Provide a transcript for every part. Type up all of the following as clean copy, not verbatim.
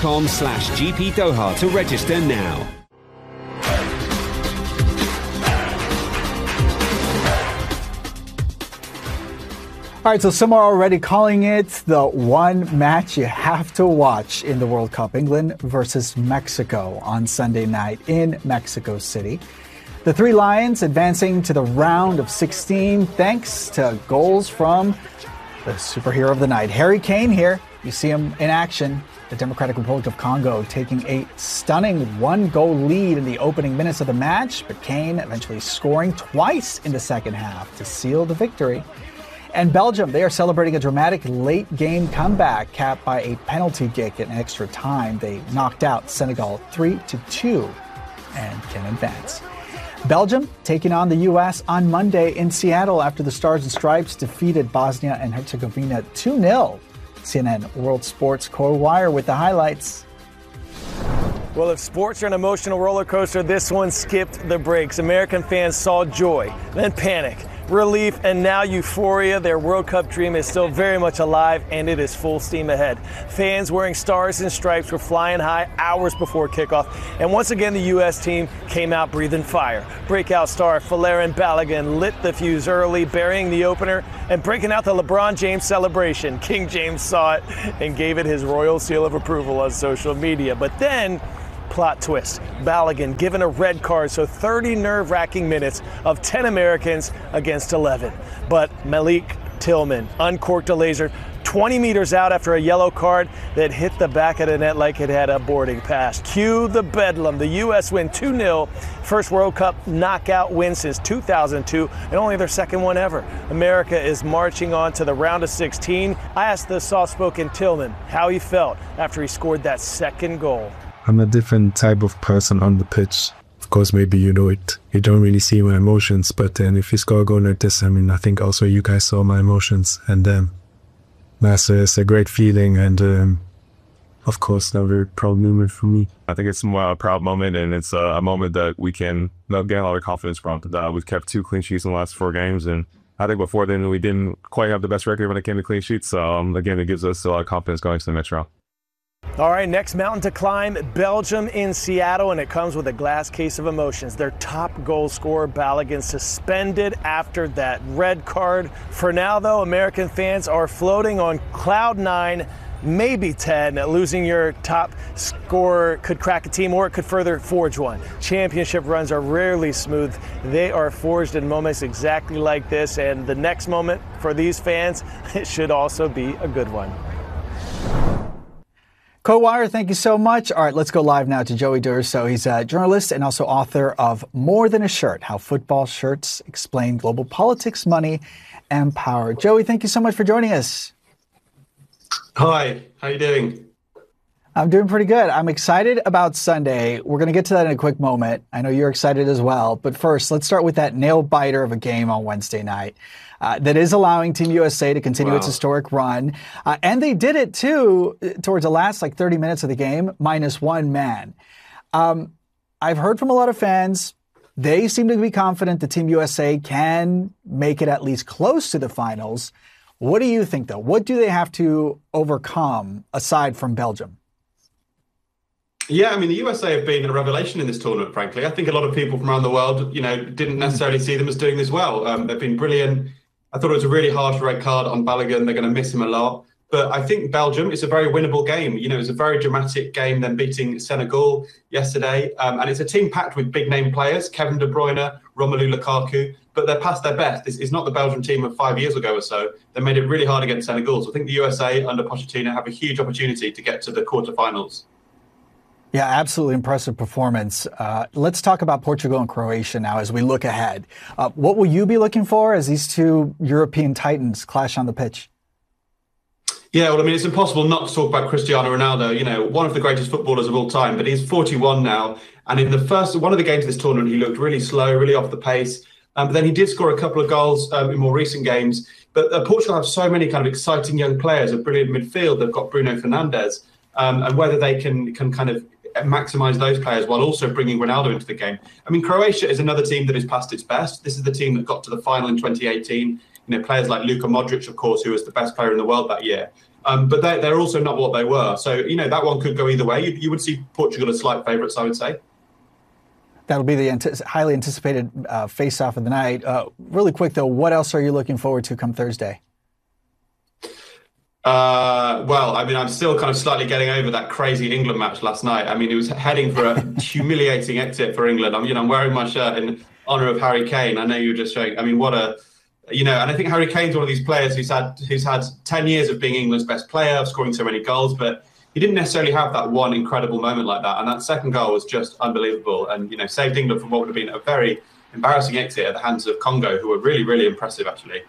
ft.com/GP Doha to register now. All right, so some are already calling it the one match you have to watch in the World Cup. England versus Mexico on Sunday night in Mexico City. The Three Lions advancing to the round of 16 thanks to goals from the superhero of the night, Harry Kane here. You see him in action. The Democratic Republic of Congo taking a stunning one-goal lead in the opening minutes of the match, but Kane eventually scoring twice in the second half to seal the victory. And Belgium, they are celebrating a dramatic late-game comeback capped by a penalty kick in extra time. They knocked out Senegal 3-2 and can advance. Belgium taking on the U.S. on Monday in Seattle after the Stars and Stripes defeated Bosnia and Herzegovina 2-0. CNN World Sports Core Wire with the highlights. Well, if sports are an emotional roller coaster, this one skipped the brakes. American fans saw joy, then panic, relief, and now euphoria. Their World Cup dream is still very much alive, and it is full steam ahead. Fans wearing stars and stripes were flying high hours before kickoff, and once again the U.S. team came out breathing fire. Breakout star Folarin Balogun lit the fuse early, burying the opener and breaking out the LeBron James celebration. King James saw it and gave it his royal seal of approval on social media. But then, plot twist, Balogun given a red card, so 30 nerve-wracking minutes of 10 Americans against 11. But Malik Tillman uncorked a laser 20 meters out after a yellow card that hit the back of the net like it had a boarding pass. Cue the bedlam. The U.S. win 2-0. First World Cup knockout win since 2002, and only their second one ever. America is marching on to the round of 16. I asked the soft-spoken Tillman how he felt after he scored that second goal. I'm a different type of person on the pitch. Of course, maybe you know it. You don't really see my emotions, but then if you score a goal like this, I mean, I think also you guys saw my emotions. And it's a great feeling, and of course, a very proud moment for me. I think it's a proud moment, and it's a moment that we can gain a lot of confidence from. We've kept 2 clean sheets in the last 4 games, and I think before then we didn't quite have the best record when it came to clean sheets. So again, it gives us a lot of confidence going to the next round. All right, next mountain to climb, Belgium in Seattle, and it comes with a glass case of emotions. Their top goal scorer, Balogun, suspended after that red card. For now, though, American fans are floating on cloud 9, maybe 10. Losing your top scorer could crack a team, or it could further forge one. Championship runs are rarely smooth. They are forged in moments exactly like this, and the next moment for these fans, it should also be a good one. Co-Wire, thank you so much. All right, let's go live now to Joey D'Urso. He's a journalist and also author of More Than a Shirt, How Football Shirts Explain Global Politics, Money, and Power. Joey, thank you so much for joining us. Hi, how you doing? I'm doing pretty good. I'm excited about Sunday. We're going to get to that in a quick moment. I know you're excited as well. But first, let's start with that nail-biter of a game on Wednesday night. That is allowing Team USA to continue its historic run. And they did it, too, towards the last 30 minutes of the game, -1 man. I've heard from a lot of fans. They seem to be confident that Team USA can make it at least close to the finals. What do you think, though? What do they have to overcome aside from Belgium? Yeah, I mean, the USA have been a revelation in this tournament, frankly. I think a lot of people from around the world, didn't necessarily see them as doing this well. They've been brilliant. I thought it was a really harsh red card on Balogun. They're going to miss him a lot. But I think Belgium is a very winnable game. It was a very dramatic game, them beating Senegal yesterday. And it's a team packed with big-name players, Kevin De Bruyne, Romelu Lukaku. But they're past their best. This is not the Belgian team of 5 years ago or so. They made it really hard against Senegal. So I think the USA under Pochettino have a huge opportunity to get to the quarterfinals. Yeah, absolutely impressive performance. Let's talk about Portugal and Croatia now as we look ahead. What will you be looking for as these two European titans clash on the pitch? Yeah, well, I mean, it's impossible not to talk about Cristiano Ronaldo, one of the greatest footballers of all time, but he's 41 now. And in the first one of the games of this tournament, he looked really slow, really off the pace. But then he did score a couple of goals in more recent games. But Portugal have so many kind of exciting young players, a brilliant midfield. They've got Bruno Fernandes. And whether they can kind of maximise those players while also bringing Ronaldo into the game. I mean, Croatia is another team that is past its best. This is the team that got to the final in 2018. Players like Luka Modric, of course, who was the best player in the world that year. But they're also not what they were. So, that one could go either way. You would see Portugal as slight favourites, I would say. That'll be the highly anticipated face-off of the night. Really quick, though, what else are you looking forward to come Thursday? Well, I'm still kind of slightly getting over that crazy England match last night. It was heading for a humiliating exit for England. I'm wearing my shirt in honour of Harry Kane. I know you were just showing. What a, and I think Harry Kane's one of these players who's had 10 years of being England's best player, of scoring so many goals, but he didn't necessarily have that one incredible moment like that. And that second goal was just unbelievable, and saved England from what would have been a very embarrassing exit at the hands of Congo, who were really, really impressive, actually.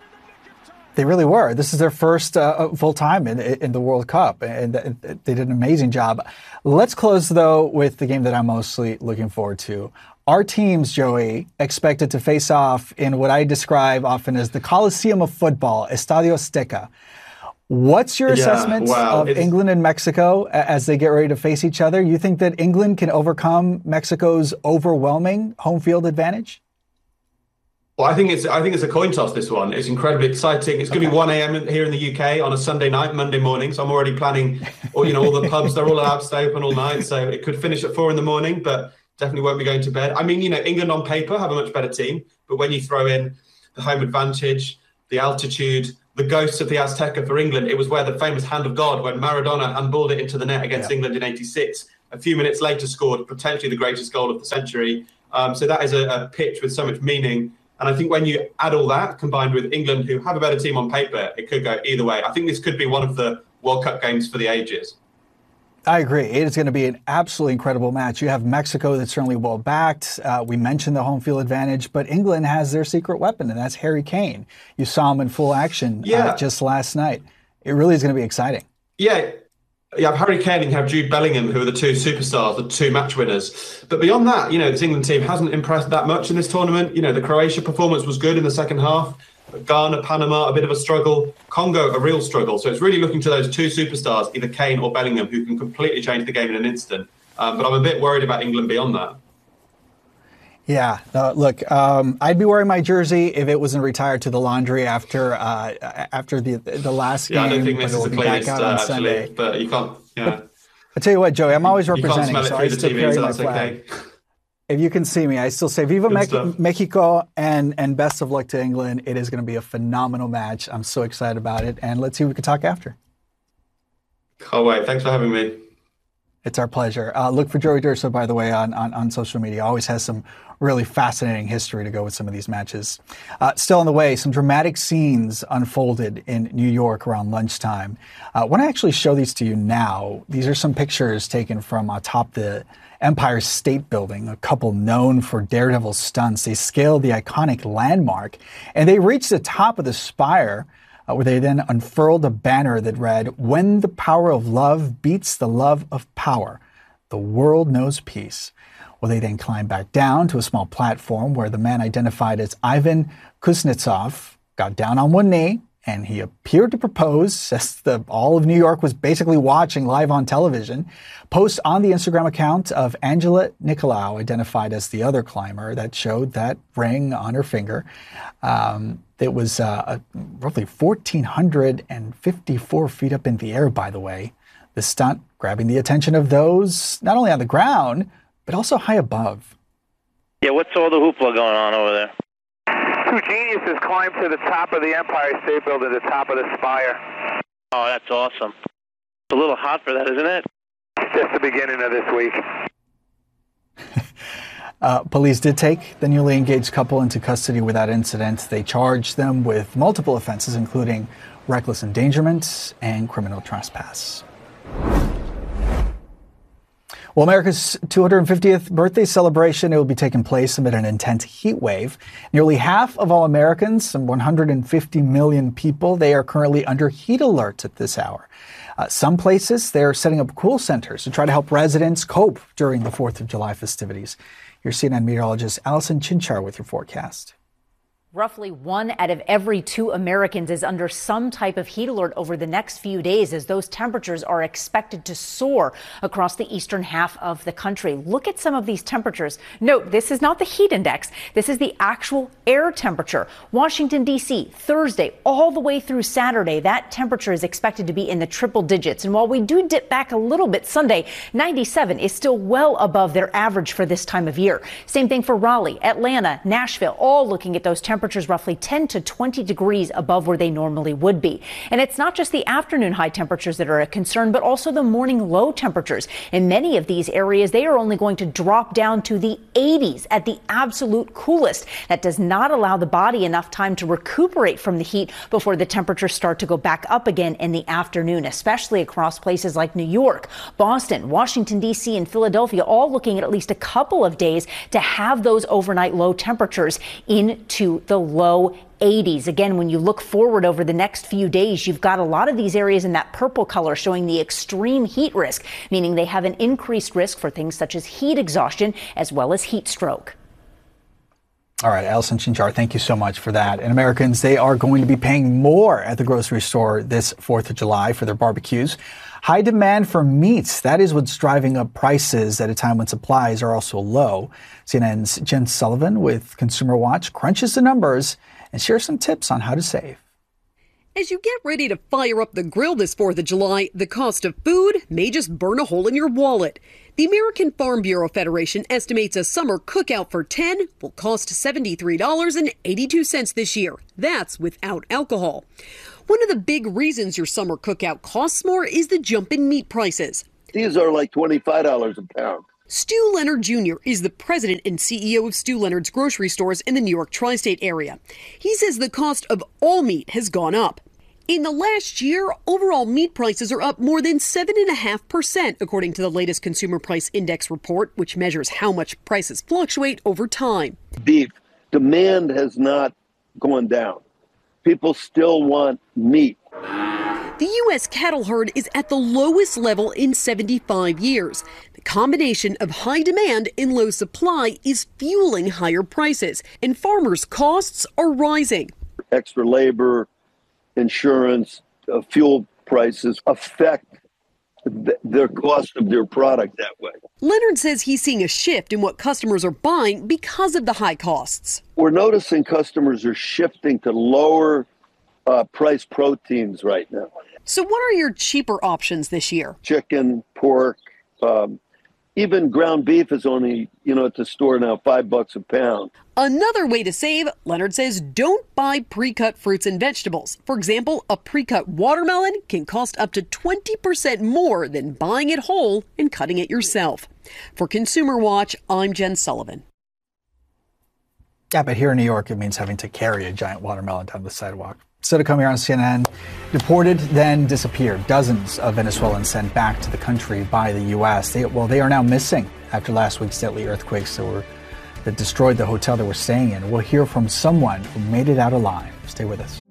They really were. This is their first full time in the World Cup, and they did an amazing job. Let's close, though, with the game that I'm mostly looking forward to. Our teams, Joey, expected to face off in what I describe often as the Coliseum of football, Estadio Azteca. What's your assessment of England and Mexico as they get ready to face each other? You think that England can overcome Mexico's overwhelming home field advantage? Well, I think it's a coin toss, this one. It's incredibly exciting. It's going to be 1 a.m. here in the UK on a Sunday night, Monday morning. So I'm already planning, all the pubs, they're all allowed to stay open all night. So it could finish at 4 a.m, but definitely won't be going to bed. England on paper have a much better team. But when you throw in the home advantage, the altitude, the ghosts of the Azteca for England, it was where the famous hand of God, when Maradona handballed it into the net against England in '86. A few minutes later scored potentially the greatest goal of the century. So that is a pitch with so much meaning. And I think when you add all that, combined with England, who have a better team on paper, it could go either way. I think this could be one of the World Cup games for the ages. I agree. It is going to be an absolutely incredible match. You have Mexico that's certainly well-backed. We mentioned the home field advantage, but England has their secret weapon, and that's Harry Kane. You saw him in full action just last night. It really is going to be exciting. Yeah. You have Harry Kane and you have Jude Bellingham, who are the two superstars, the two match winners. But beyond that, this England team hasn't impressed that much in this tournament. The Croatia performance was good in the second half. But Ghana, Panama, a bit of a struggle. Congo, a real struggle. So it's really looking to those two superstars, either Kane or Bellingham, who can completely change the game in an instant. But I'm a bit worried about England beyond that. Yeah, look, I'd be wearing my jersey if it wasn't retired to the laundry after the last game. Yeah, I don't think this is the cleanest, actually, Sunday. but you can't, I tell you what, Joey, I'm always representing, you can't smell it through the TV, so that's okay. If you can see me, I still say Viva Mexico and best of luck to England. It is going to be a phenomenal match. I'm so excited about it, and let's see if we can talk after. Oh, wait, thanks for having me. It's our pleasure. Look for Joey Durso, by the way, on social media. Always has some really fascinating history to go with some of these matches. Still on the way, some dramatic scenes unfolded in New York around lunchtime. I want to actually show these to you now. These are some pictures taken from atop the Empire State Building, a couple known for daredevil stunts. They scaled the iconic landmark, and they reached the top of the spire, where they then unfurled a banner that read, "When the power of love beats the love of power, the world knows peace." Well, they then climbed back down to a small platform where the man identified as Ivan Kuznetsov got down on one knee, and he appeared to propose, as all of New York was basically watching live on television. Post on the Instagram account of Angela Nicolau, identified as the other climber, that showed that ring on her finger. It was roughly 1,454 feet up in the air, by the way. The stunt grabbing the attention of those not only on the ground, but also high above. Yeah, what's all the hoopla going on over there? Two geniuses climbed to the top of the Empire State Building, the top of the spire. Oh, that's awesome. It's a little hot for that, isn't it? Just the beginning of this week. Police did take the newly engaged couple into custody without incident. They charged them with multiple offenses, including reckless endangerment and criminal trespass. Well, America's 250th birthday celebration, it will be taking place amid an intense heat wave. Nearly half of all Americans, some 150 million people, they are currently under heat alert at this hour. Some places, they're setting up cool centers to try to help residents cope during the 4th of July festivities. Here's CNN meteorologist Allison Chinchar with your forecast. Roughly 1 out of every 2 Americans is under some type of heat alert over the next few days as those temperatures are expected to soar across the eastern half of the country. Look at some of these temperatures. Note, this is not the heat index. This is the actual air temperature. Washington, D.C., Thursday all the way through Saturday, that temperature is expected to be in the triple digits. And while we do dip back a little bit Sunday, 97 is still well above their average for this time of year. Same thing for Raleigh, Atlanta, Nashville, all looking at those temperatures roughly 10 to 20 degrees above where they normally would be. And it's not just the afternoon high temperatures that are a concern, but also the morning low temperatures. In many of these areas, they are only going to drop down to the 80s at the absolute coolest. That does not allow the body enough time to recuperate from the heat before the temperatures start to go back up again in the afternoon, especially across places like New York, Boston, Washington, D.C., and Philadelphia, all looking at least a couple of days to have those overnight low temperatures into the low 80s. Again, when you look forward over the next few days, you've got a lot of these areas in that purple color showing the extreme heat risk, meaning they have an increased risk for things such as heat exhaustion as well as heat stroke. All right, Allison Chinchar, thank you so much for that. And Americans, they are going to be paying more at the grocery store this 4th of July for their barbecues. High demand for meats, that is what's driving up prices at a time when supplies are also low. CNN's Jen Sullivan with Consumer Watch crunches the numbers and shares some tips on how to save. As you get ready to fire up the grill this 4th of July, the cost of food may just burn a hole in your wallet. The American Farm Bureau Federation estimates a summer cookout for 10 will cost $73.82 this year. That's without alcohol. One of the big reasons your summer cookout costs more is the jump in meat prices. These are like $25 a pound. Stu Leonard Jr. is the president and CEO of Stu Leonard's grocery stores in the New York tri-state area. He says the cost of all meat has gone up. In the last year, overall meat prices are up more than 7.5%, according to the latest Consumer Price Index report, which measures how much prices fluctuate over time. Beef demand has not gone down. People still want meat. The U.S. cattle herd is at the lowest level in 75 years. The combination of high demand and low supply is fueling higher prices, and farmers' costs are rising. Extra labor, insurance, fuel prices affect their cost of their product that way. Leonard says he's seeing a shift in what customers are buying because of the high costs. We're noticing customers are shifting to lower price proteins right now. So what are your cheaper options this year? Chicken, pork, even ground beef is only, at the store now, $5 a pound. Another way to save, Leonard says, don't buy pre-cut fruits and vegetables. For example, a pre-cut watermelon can cost up to 20% more than buying it whole and cutting it yourself. For Consumer Watch, I'm Jen Sullivan. Yeah, but here in New York, it means having to carry a giant watermelon down the sidewalk. Instead of coming here on CNN, deported, then disappeared. Dozens of Venezuelans sent back to the country by the U.S. They are now missing after last week's deadly earthquakes that destroyed the hotel they were staying in. We'll hear from someone who made it out alive. Stay with us.